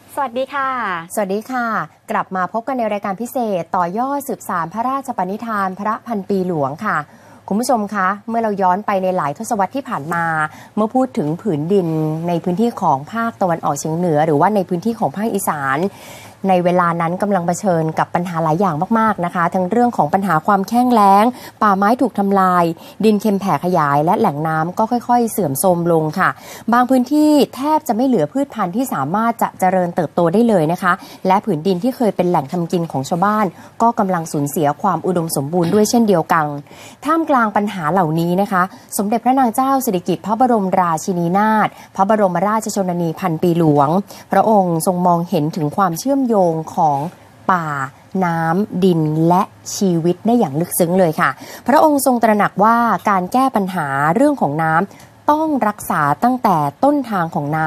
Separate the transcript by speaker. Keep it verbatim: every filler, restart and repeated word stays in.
Speaker 1: สวัสดีค่ะ
Speaker 2: สวัสดีค่ะกลับมาพบกันในรายการพิเศษต่อยอดสืบสานพระราชปณิธานพระพันปีหลวงค่ะคุณผู้ชมคะเมื่อเราย้อนไปในหลายทศวรรษที่ผ่านมาเมื่อพูดถึงผืนดินในพื้นที่ของภาคตะวันออกเฉียงเหนือหรือว่าในพื้นที่ของภาคอีสานในเวลานั้นกำลังเผชิญกับปัญหาหลายอย่างมากๆนะคะทั้งเรื่องของปัญหาความแห้งแล้งป่าไม้ถูกทำลายดินเค็มแผ่ขยายและแหล่งน้ำก็ค่อยๆเสื่อมโทรมลงค่ะบางพื้นที่แทบจะไม่เหลือพืชพันธุ์ที่สามารถจะเจริญเติบโตได้เลยนะคะและผืนดินที่เคยเป็นแหล่งทำกินของชาวบ้านก็กำลังสูญเสียความอุดมสมบูรณ์ด้วยเช่นเดียวกันท่ามกลางปัญหาเหล่านี้นะคะสมเด็จพระนางเจ้าสิริกิติ์พระบรมราชินีนาถพระบรมราชชนนีพันปีหลวงพระองค์ทรงมองเห็นถึงความเชื่อมโยงของป่าน้ำดินและชีวิตได้อย่างลึกซึ้งเลยค่ะพระองค์ทรงตระหนักว่าการแก้ปัญหาเรื่องของน้ำต้องรักษาตั้งแต่ต้นทางของน้ำ